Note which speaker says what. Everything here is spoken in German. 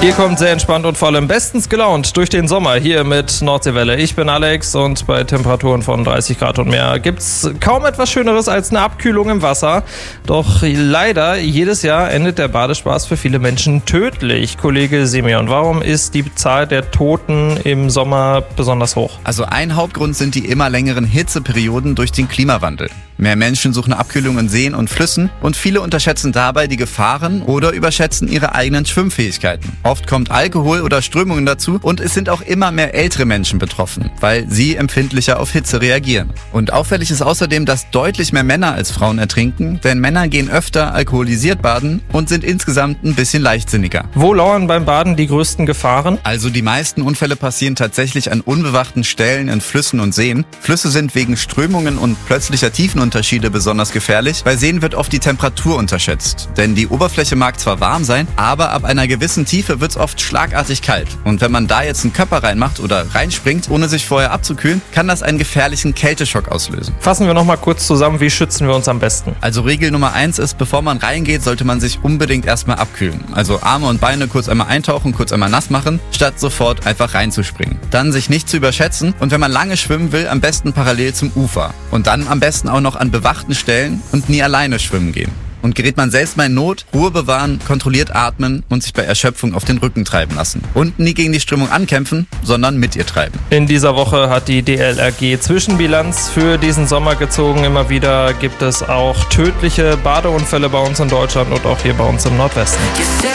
Speaker 1: Ihr kommt sehr entspannt und vor allem bestens gelaunt durch den Sommer hier mit Nordseewelle. Ich bin Alex und bei Temperaturen von 30 Grad und mehr gibt's kaum etwas Schöneres als eine Abkühlung im Wasser. Doch leider, jedes Jahr endet der Badespaß für viele Menschen tödlich. Kollege Simeon, warum ist die Zahl der Toten im Sommer besonders hoch?
Speaker 2: Also ein Hauptgrund sind die immer längeren Hitzeperioden durch den Klimawandel. Mehr Menschen suchen Abkühlung in Seen und Flüssen und viele unterschätzen dabei die Gefahren oder überschätzen ihre eigenen Schwimmfähigkeiten. Oft kommt Alkohol oder Strömungen dazu und es sind auch immer mehr ältere Menschen betroffen, weil sie empfindlicher auf Hitze reagieren. Und auffällig ist außerdem, dass deutlich mehr Männer als Frauen ertrinken, denn Männer gehen öfter alkoholisiert baden und sind insgesamt ein bisschen leichtsinniger.
Speaker 1: Wo lauern beim Baden die größten Gefahren?
Speaker 2: Also die meisten Unfälle passieren tatsächlich an unbewachten Stellen in Flüssen und Seen. Flüsse sind wegen Strömungen und plötzlicher Tiefenunterschiede besonders gefährlich. Bei Seen wird oft die Temperatur unterschätzt, denn die Oberfläche mag zwar warm sein, aber ab einer gewissen Tiefe wird es oft schlagartig kalt. Und wenn man da jetzt einen Körper reinmacht oder reinspringt, ohne sich vorher abzukühlen, kann das einen gefährlichen Kälteschock auslösen.
Speaker 1: Fassen wir nochmal kurz zusammen, wie schützen wir uns am besten?
Speaker 2: Also Regel Nummer 1 ist, bevor man reingeht, sollte man sich unbedingt erstmal abkühlen. Also Arme und Beine kurz einmal eintauchen, kurz einmal nass machen, statt sofort einfach reinzuspringen. Dann sich nicht zu überschätzen und wenn man lange schwimmen will, am besten parallel zum Ufer. Und dann am besten auch noch an bewachten Stellen und nie alleine schwimmen gehen. Und gerät man selbst mal in Not, Ruhe bewahren, kontrolliert atmen und sich bei Erschöpfung auf den Rücken treiben lassen. Und nie gegen die Strömung ankämpfen, sondern mit ihr treiben.
Speaker 1: In dieser Woche hat die DLRG Zwischenbilanz für diesen Sommer gezogen. Immer wieder gibt es auch tödliche Badeunfälle bei uns in Deutschland und auch hier bei uns im Nordwesten.